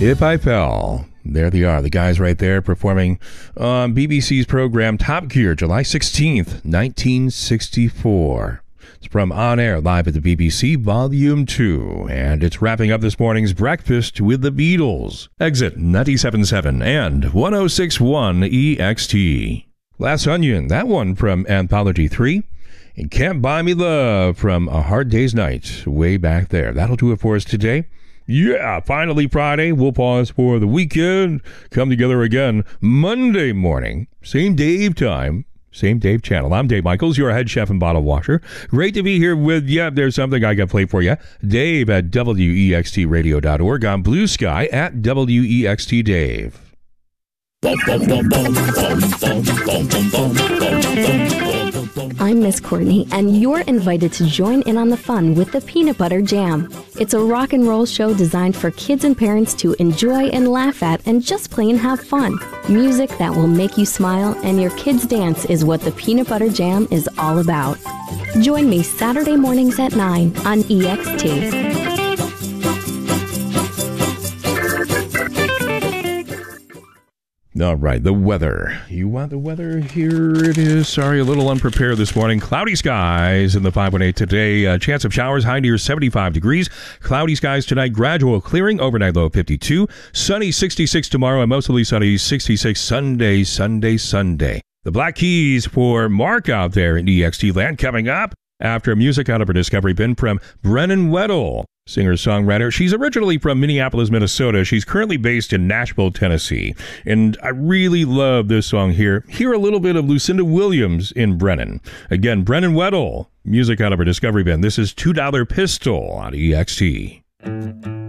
If I Fell. There they are, the guys right there performing on BBC's program Top Gear, July 16th, 1964. It's from On Air, live at the BBC, Volume 2. And it's wrapping up this morning's breakfast with the Beatles. Exit 97.7 and 106.1 EXT. Glass Onion, that one from Anthology 3. And Can't Buy Me Love from A Hard Day's Night, way back there. That'll do it for us today. Yeah, finally Friday. We'll pause for the weekend. Come together again Monday morning. Same Dave time. Same Dave channel. I'm Dave Michaels, your head chef and bottle washer. Great to be here with you. There's something I got played for you. Dave at WEXTradio.org. On Blue Sky at WEXT Dave. I'm Miss Courtney, and you're invited to join in on the fun with the Peanut Butter Jam. It's a rock and roll show designed for kids and parents to enjoy and laugh at and just plain have fun. Music that will make you smile and your kids dance is what the Peanut Butter Jam is all about. Join me Saturday mornings at 9 on EXT. All right, the weather. You want the weather? Here it is. Sorry, a little unprepared this morning. Cloudy skies in the 518 today. Chance of showers, high near 75 degrees. Cloudy skies tonight, gradual clearing, overnight low 52. Sunny 66 tomorrow, and mostly sunny 66 Sunday. The Black Keys for Mark out there in EXT land coming up after music out of her discovery bin from Brennan Weddle. Singer-songwriter. She's originally from Minneapolis, Minnesota. She's currently based in Nashville, Tennessee. And I really love this song here. Hear a little bit of Lucinda Williams in Brennan. Again, Brennan Weddle. Music out of her discovery bin. This is $2 Pistol on EXT.